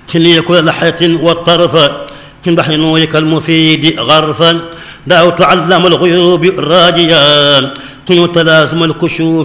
كن كل لحية والطرف كن بحر نورك المفيد غرفا دعوت علام الغيوب راجيا كن تلازم الكشوف